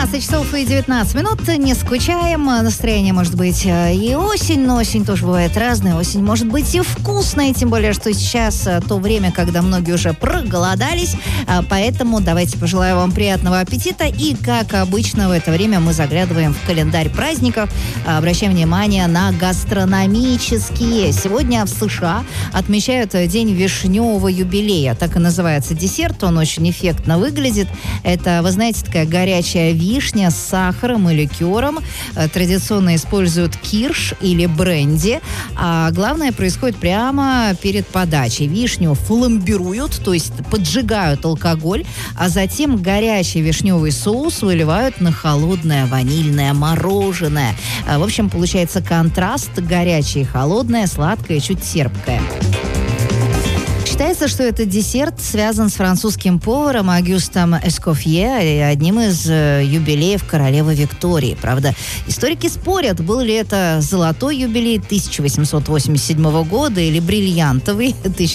19 часов и 19 минут. Не скучаем. Настроение может быть и осень, но осень тоже бывает разная. Осень может быть и вкусной, тем более, что сейчас то время, когда многие уже проголодались. Поэтому давайте пожелаю вам приятного аппетита. И, как обычно, в это время мы заглядываем в календарь праздников. Обращаем внимание на гастрономические. Сегодня в США отмечают День вишневого юбилея. Так и называется десерт. Он очень эффектно выглядит. Это, вы знаете, такая горячая вишня с сахаром и ликером. Традиционно используют кирш или бренди. А главное происходит прямо перед подачей. Вишню фламбируют, то есть поджигают алкоголь, а затем горячий вишневый соус выливают на холодное ванильное мороженое. В общем, получается контраст: горячее и холодное, сладкое и чуть терпкое. Считается, что этот десерт связан с французским поваром Агюстом Эскофье и одним из юбилеев королевы Виктории. Правда, историки спорят, был ли это золотой юбилей 1887 года или бриллиантовый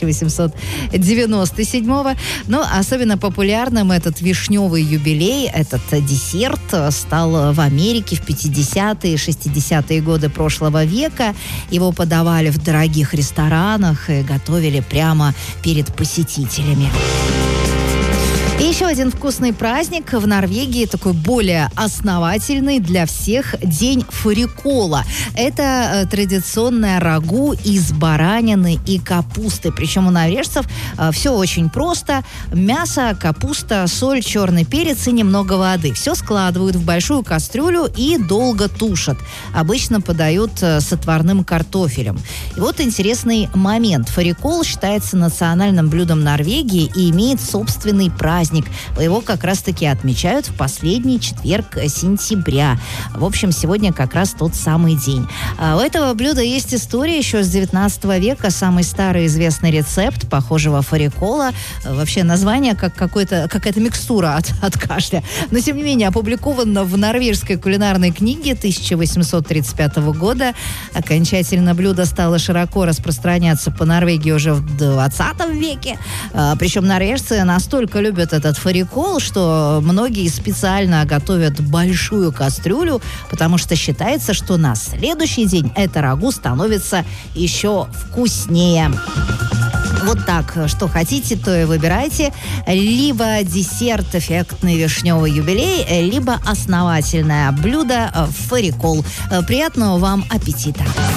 1897. Но особенно популярным этот вишневый юбилей, этот десерт стал в Америке в 50-е и 60-е годы прошлого века. Его подавали в дорогих ресторанах и готовили прямо перед посетителями. И еще один вкусный праздник в Норвегии, такой более основательный для всех, День фарикола. Это традиционное рагу из баранины и капусты. Причем у норвежцев все очень просто. Мясо, капуста, соль, черный перец и немного воды. Все складывают в большую кастрюлю и долго тушат. Обычно подают с отварным картофелем. И вот интересный момент. Фарикол считается национальным блюдом Норвегии и имеет собственный праздник. Его как раз-таки отмечают в последний четверг сентября. В общем, сегодня как раз тот самый день. У этого блюда есть история еще с 19 века. Самый старый известный рецепт похожего фарикола. Вообще название как какая-то микстура от кашля. Но, тем не менее, опубликовано в норвежской кулинарной книге 1835 года. Окончательно блюдо стало широко распространяться по Норвегии уже в 20 веке. Причем норвежцы настолько любят этот фарикол, что многие специально готовят большую кастрюлю, потому что считается, что на следующий день это рагу становится еще вкуснее. Вот так, что хотите, то и выбирайте. Либо десерт эффектный вишневый юбилей, либо основательное блюдо фарикол. Приятного вам аппетита!